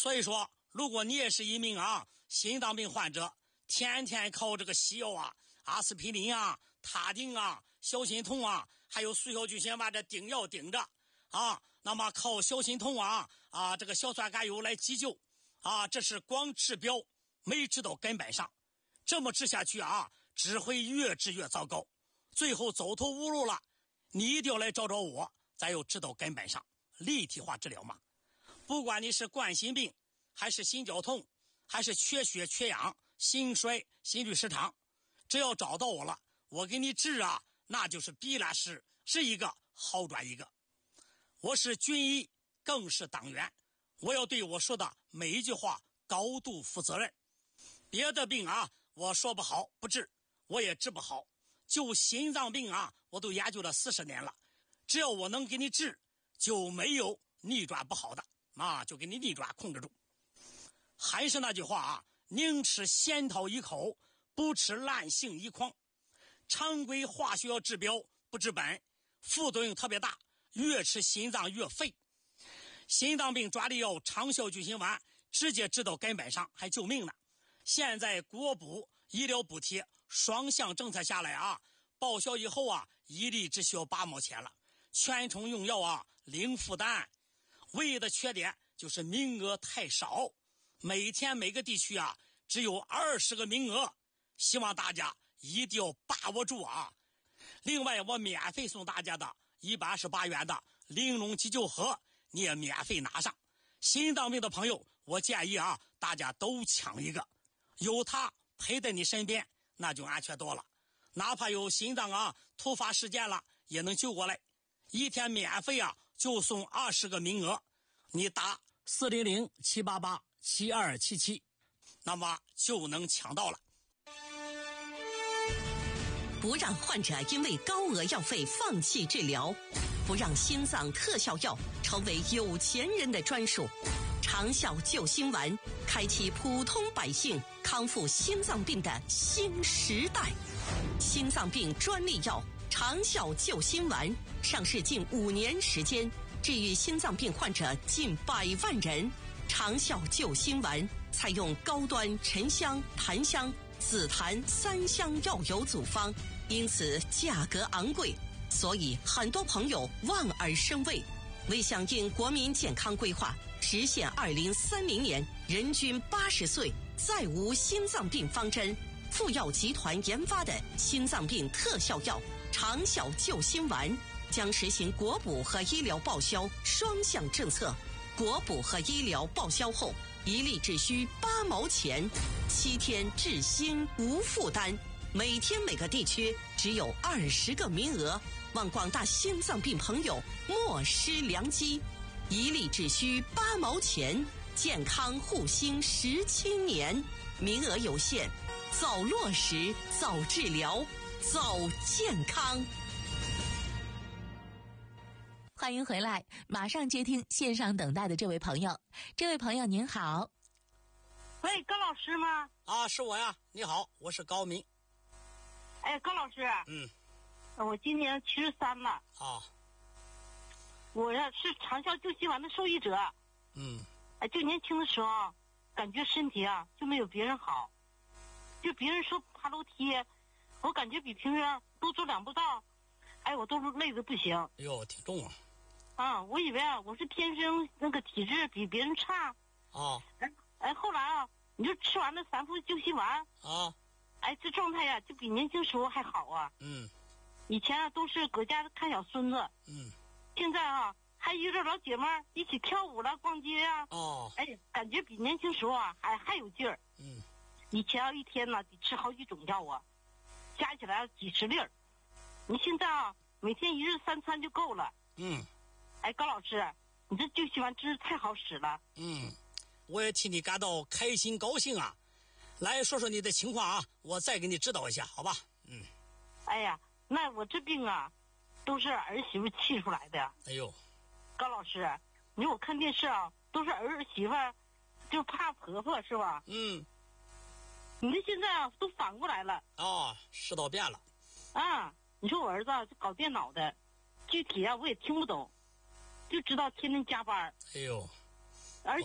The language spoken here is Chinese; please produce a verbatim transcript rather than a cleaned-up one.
所以说，如果你也是一名啊心脏病患者，天天靠这个西药啊，阿司匹林啊、他汀啊、小心痛啊，还有速效救心丸这顶药顶着啊，那么靠小心痛啊啊这个硝酸甘油来急救啊，这是光治标没治到根本上，这么治下去啊，只会越治越糟糕，最后走投无路了。你一定要来找找我，咱要治到根本上，立体化治疗嘛。不管你是冠心病，还是心绞痛，还是缺血缺氧、心衰、心律失常，只要找到我了，我给你治啊，那就是必然是是一个好转一个。我是军医，更是党员，我要对我说的每一句话高度负责任。别的病啊，我说不好不治，我也治不好。就心脏病啊，我都研究了四十年了，只要我能给你治，就没有逆转不好的啊，就给你逆转控制住。还是那句话啊，宁吃仙桃一口，不吃烂杏一筐。常规化学药治标不治本，副作用特别大，越吃心脏越废。心脏病专利药长效救心丸直接治到根本上，还救命呢。现在国补医疗补贴双向政策下来啊，报销以后啊，一粒只需要八毛钱了，全程用药啊，零负担。唯一的缺点就是名额太少，每天每个地区啊只有二十个名额，希望大家一定要把握住啊。另外我免费送大家的一百二十八元的玲珑急救盒，你也免费拿上。心脏病的朋友，我建议啊，大家都抢一个，有它陪在你身边，那就安全多了。哪怕有心脏啊突发事件了，也能救过来。一天免费啊，就送二十个名额，你打四零零七八八七二七七，那么就能抢到了。 不让患者因为高额药费放弃治疗，不让心脏特效药成为有钱人的专属。长效救心丸开启普通百姓康复心脏病的新时代。心脏病专利药长效救心丸上市近五年时间，治愈心脏病患者近百万人。长效救心丸采用高端沉香、檀香、紫檀三香药油组方，因此价格昂贵，所以很多朋友望而生畏。为响应国民健康规划，实现二零三零年人均八十岁再无心脏病方针，富药集团研发的心脏病特效药长效救心丸将实行国补和医疗报销双向政策。国补和医疗报销后，一粒只需八毛钱，七天治心无负担。每天每个地区只有二十个名额，望广大心脏病朋友莫失良机。一粒只需八毛钱，健康护心十七年，名额有限，早落实，早治疗，早健康。 欢迎回来，马上接听线上等待的这位朋友。这位朋友您好。 喂，高老师吗？ 啊，是我呀。你好，我是高明。 哎，高老师。 嗯。 我今年七十三了。 啊。 我呀是长效救心丸的受益者。 嗯。 哎，就年轻的时候，感觉身体啊就没有别人好，就别人说爬楼梯，我感觉比平时多走两步道，哎，我都是累得不行。 哎呦，挺重啊。 啊，我以为啊我是天生那个体质比别人差。 啊。 哎哎，后来啊，你就吃完了三副救心丸。 啊。 哎，这状态呀、啊，就比年轻时候还好啊。 嗯。 以前啊都是搁家看小孙子。 嗯。 现在啊还约着老姐妹儿一起跳舞了、逛街啊。 哦。 哎，感觉比年轻时候啊还还有劲儿。 嗯。 以前啊一天呢得吃好几种药啊，加起来几十粒儿。你现在啊每天一日三餐就够了。 嗯。 哎，高老师，你这救心丸真是太好使了。 嗯，我也替你感到开心高兴啊。来说说你的情况啊，我再给你指导一下，好吧？嗯。 哎呀，那我这病啊，都是儿媳妇气出来的。 哎呦， 高老师，你说我看电视啊，都是儿媳妇就怕婆婆是吧？ 嗯。 你这现在啊，都反过来了。 哦，世道变了。 啊，你说我儿子就搞电脑的，具体啊我也听不懂，就知道天天加班。 哎呦，